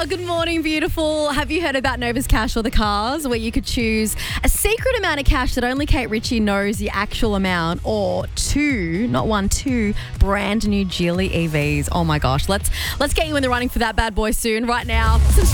Oh, good morning, beautiful. Have you heard about Nova's Cash or the Cars, where you could choose a secret amount of cash that only Kate Ritchie knows the actual amount, or two, not one, two brand new Geely EVs. Oh my gosh, let's get you in the running for that bad boy soon. Right now, some